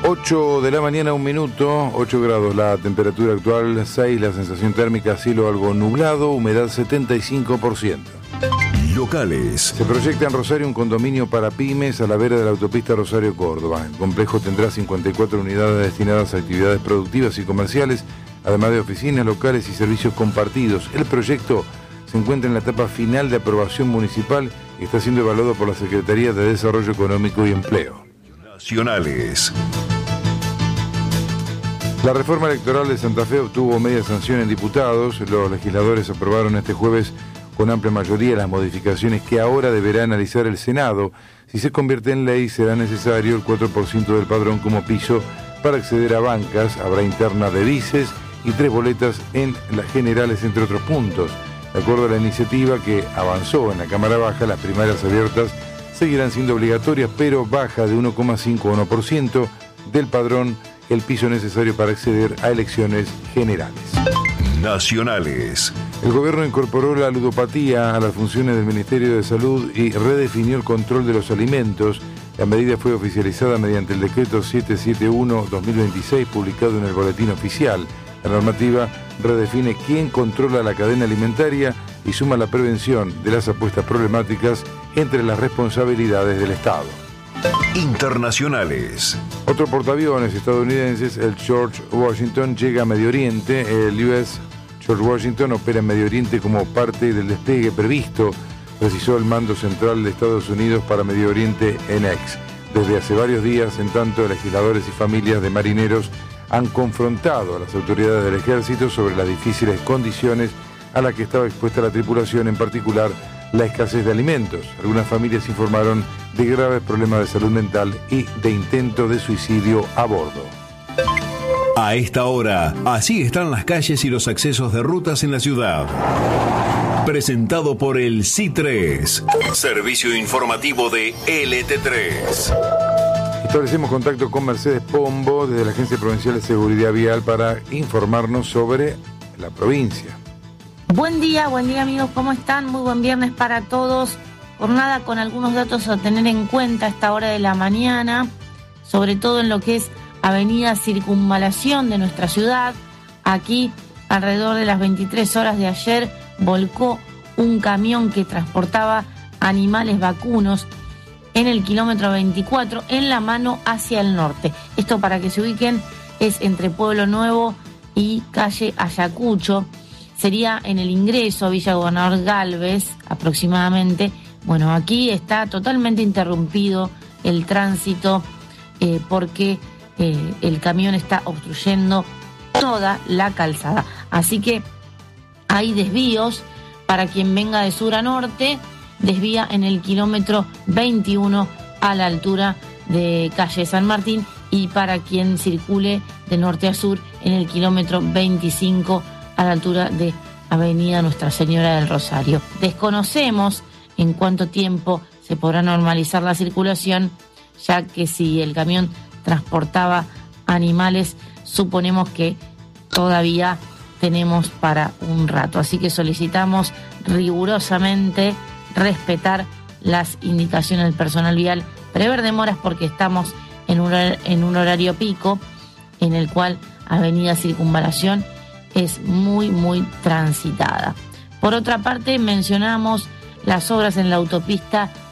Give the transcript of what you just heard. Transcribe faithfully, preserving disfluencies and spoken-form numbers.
ocho de la mañana, un minuto, ocho grados la temperatura actual, seis la sensación térmica, cielo algo nublado, humedad setenta y cinco por ciento. Locales. Se proyecta en Rosario un condominio para pymes a la vera de la autopista Rosario-Córdoba. El complejo tendrá cincuenta y cuatro unidades destinadas a actividades productivas y comerciales, además de oficinas, locales y servicios compartidos. El proyecto se encuentra en la etapa final de aprobación municipal y está siendo evaluado por la Secretaría de Desarrollo Económico y Empleo. Nacionales. La reforma electoral de Santa Fe obtuvo media sanción en diputados. Los legisladores aprobaron este jueves con amplia mayoría las modificaciones que ahora deberá analizar el Senado. Si se convierte en ley, será necesario el cuatro por ciento del padrón como piso para acceder a bancas. Habrá interna de vices y tres boletas en las generales, entre otros puntos. De acuerdo a la iniciativa que avanzó en la Cámara Baja, las primarias abiertas seguirán siendo obligatorias, pero baja de uno coma cinco a uno por ciento del padrón el piso necesario para acceder a elecciones generales. Nacionales. El gobierno incorporó la ludopatía a las funciones del Ministerio de Salud y redefinió el control de los alimentos. La medida fue oficializada mediante el decreto setecientos setenta y uno guión dos mil veintiséis publicado en el Boletín Oficial. La normativa redefine quién controla la cadena alimentaria y suma la prevención de las apuestas problemáticas entre las responsabilidades del Estado. Internacionales. Otro portaaviones estadounidenses, el George Washington, llega a Medio Oriente. El U S George Washington opera en Medio Oriente como parte del despliegue previsto, precisó el Mando Central de Estados Unidos para Medio Oriente, N X. Desde hace varios días, en tanto, legisladores y familias de marineros han confrontado a las autoridades del ejército sobre las difíciles condiciones a las que estaba expuesta la tripulación, en particular la escasez de alimentos. Algunas familias informaron de graves problemas de salud mental y de intento de suicidio a bordo. A esta hora, así están las calles y los accesos de rutas en la ciudad. Presentado por el C I tres, Servicio Informativo de L T tres. Establecemos contacto con Mercedes Pombo desde la Agencia Provincial de Seguridad Vial para informarnos sobre la provincia. Buen día, buen día amigos, ¿cómo están? Muy buen viernes para todos. Jornada con algunos datos a tener en cuenta a esta hora de la mañana, sobre todo en lo que es Avenida Circunvalación de nuestra ciudad. Aquí, alrededor de las veintitrés horas de ayer, volcó un camión que transportaba animales vacunos en el kilómetro veinticuatro, en la mano hacia el norte. Esto, para que se ubiquen, es entre Pueblo Nuevo y calle Ayacucho. Sería en el ingreso a Villa Gobernador Galvez, aproximadamente. Bueno, aquí está totalmente interrumpido el tránsito eh, porque eh, el camión está obstruyendo toda la calzada. Así que hay desvíos para quien venga de sur a norte. Desvía en el kilómetro veintiuno a la altura de calle San Martín, y para quien circule de norte a sur en el kilómetro veinticinco a la altura de Avenida Nuestra Señora del Rosario. Desconocemos en cuánto tiempo se podrá normalizar la circulación, ya que si el camión transportaba animales, suponemos que todavía tenemos para un rato. Así que solicitamos rigurosamente respetar las indicaciones del personal vial, prever demoras porque estamos en un, en un horario pico en el cual Avenida Circunvalación es muy, muy transitada. Por otra parte, mencionamos las obras en la autopista